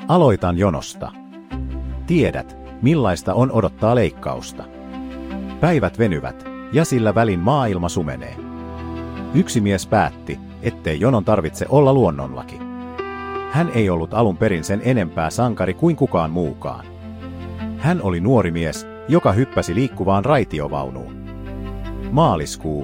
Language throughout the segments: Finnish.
Aloitan jonosta. Tiedät, millaista on odottaa leikkausta. Päivät venyvät, ja sillä välin maailma sumenee. Yksi mies päätti, ettei jonon tarvitse olla luonnonlaki. Hän ei ollut alun perin sen enempää sankari kuin kukaan muukaan. Hän oli nuori mies, joka hyppäsi liikkuvaan raitiovaunuun. Maaliskuu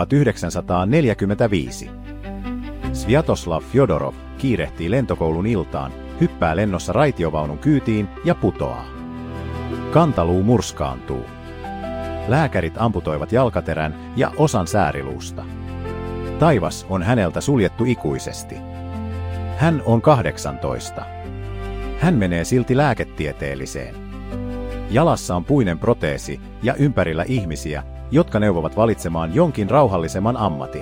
1945. Sviatoslav Fjodorov kiirehtii lentokoulun iltaan, hyppää lennossa raitiovaunun kyytiin ja putoaa. Kantaluu murskaantuu. Lääkärit amputoivat jalkaterän ja osan sääriluusta. Taivas on häneltä suljettu ikuisesti. Hän on 18. Hän menee silti lääketieteelliseen. Jalassa on puinen proteesi ja ympärillä ihmisiä, jotka neuvovat valitsemaan jonkin rauhallisemman ammatin.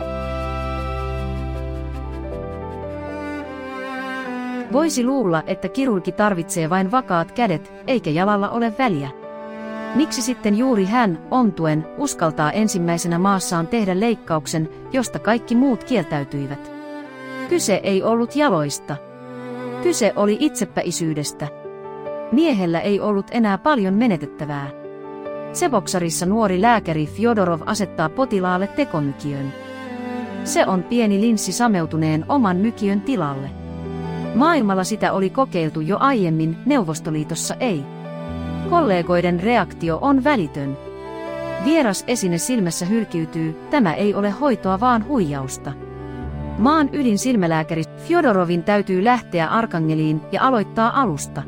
Voisi luulla, että kirurgi tarvitsee vain vakaat kädet, eikä jalalla ole väliä. Miksi sitten juuri hän, ontuen, uskaltaa ensimmäisenä maassaan tehdä leikkauksen, josta kaikki muut kieltäytyivät? Kyse ei ollut jaloista. Kyse oli itsepäisyydestä. Miehellä ei ollut enää paljon menetettävää. Seboksarissa nuori lääkäri Fjodorov asettaa potilaalle tekomykiön. Se on pieni linssi sameutuneen oman mykiön tilalle. Maailmalla sitä oli kokeiltu jo aiemmin, Neuvostoliitossa ei. Kollegoiden reaktio on välitön. Vieras esine silmässä hylkiytyy, tämä ei ole hoitoa vaan huijausta. Maan ylin silmälääkäri Fjodorovin täytyy lähteä Arkangeliin ja aloittaa alusta.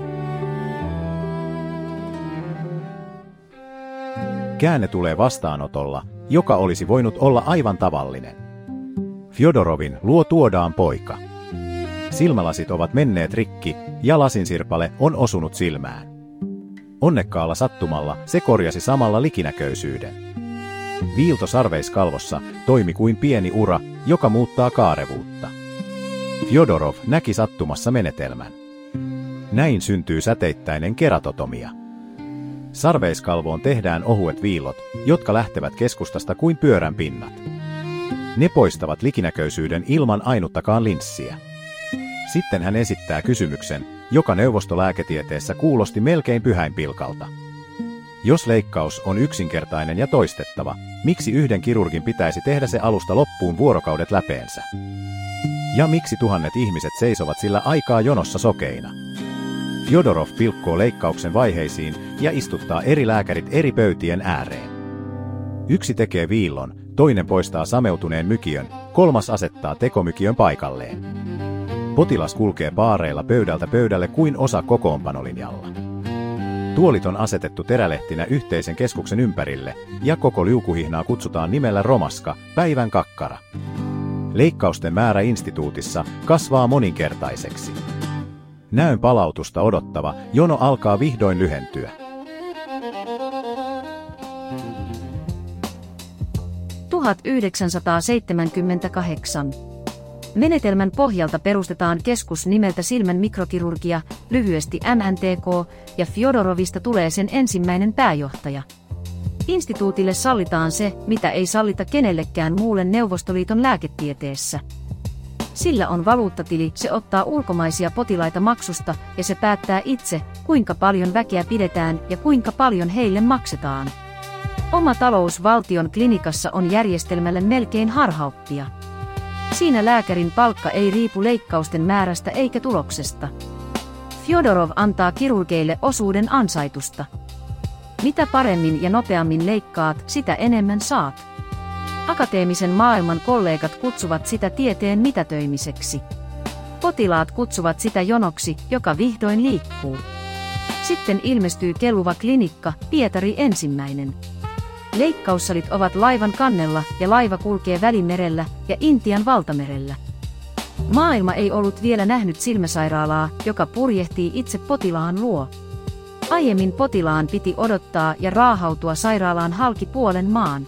Käänne tulee vastaanotolla, joka olisi voinut olla aivan tavallinen. Fjodorovin luo tuodaan poika. Silmälasit ovat menneet rikki ja lasinsirpale on osunut silmään. Onnekkaalla sattumalla se korjasi samalla likinäköisyyden. Viilto sarveiskalvossa toimi kuin pieni ura, joka muuttaa kaarevuutta. Fjodorov näki sattumassa menetelmän. Näin syntyy säteittäinen keratotomia. Sarveiskalvoon tehdään ohuet viillot, jotka lähtevät keskustasta kuin pyörän pinnat. Ne poistavat likinäköisyyden ilman ainuttakaan linssiä. Sitten hän esittää kysymyksen, joka neuvostolääketieteessä kuulosti melkein pyhäinpilkalta. Jos leikkaus on yksinkertainen ja toistettava, miksi yhden kirurgin pitäisi tehdä se alusta loppuun vuorokaudet läpeensä? Ja miksi tuhannet ihmiset seisovat sillä aikaa jonossa sokeina? Fjodorov pilkkoo leikkauksen vaiheisiin ja istuttaa eri lääkärit eri pöytien ääreen. Yksi tekee viillon, toinen poistaa sameutuneen mykiön, kolmas asettaa tekomykiön paikalleen. Potilas kulkee paareilla pöydältä pöydälle kuin osa kokoonpanolinjalla. Tuolit on asetettu terälehtinä yhteisen keskuksen ympärille, ja koko liukuhihnaa kutsutaan nimellä Romaska, päivän kakkara. Leikkausten määrä instituutissa kasvaa moninkertaiseksi. Näön palautusta odottava jono alkaa vihdoin lyhentyä. 1978. Menetelmän pohjalta perustetaan keskus nimeltä silmän mikrokirurgia, lyhyesti MNTK, ja Fjodorovista tulee sen ensimmäinen pääjohtaja. Instituutille sallitaan se, mitä ei sallita kenellekään muulle Neuvostoliiton lääketieteessä. Sillä on valuuttatili, se ottaa ulkomaisia potilaita maksusta ja se päättää itse, kuinka paljon väkeä pidetään ja kuinka paljon heille maksetaan. Oma talous valtion klinikassa on järjestelmälle melkein harhaoppia. Siinä lääkärin palkka ei riipu leikkausten määrästä eikä tuloksesta. Fjodorov antaa kirurgeille osuuden ansaitusta. Mitä paremmin ja nopeammin leikkaat, sitä enemmän saat. Akateemisen maailman kollegat kutsuvat sitä tieteen mitätöimiseksi. Potilaat kutsuvat sitä jonoksi, joka vihdoin liikkuu. Sitten ilmestyy kelluva klinikka, Pietari ensimmäinen. Leikkaussalit ovat laivan kannella ja laiva kulkee Välimerellä ja Intian valtamerellä. Maailma ei ollut vielä nähnyt silmäsairaalaa, joka purjehtii itse potilaan luo. Aiemmin potilaan piti odottaa ja raahautua sairaalaan halki puolen maan.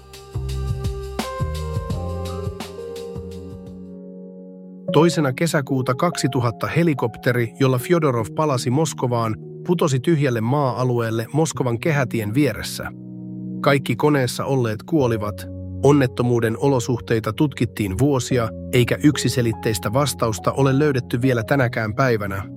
Toisena kesäkuuta 2000 helikopteri, jolla Fjodorov palasi Moskovaan, putosi tyhjälle maa-alueelle Moskovan kehätien vieressä. Kaikki koneessa olleet kuolivat. Onnettomuuden olosuhteita tutkittiin vuosia, eikä yksiselitteistä vastausta ole löydetty vielä tänäkään päivänä.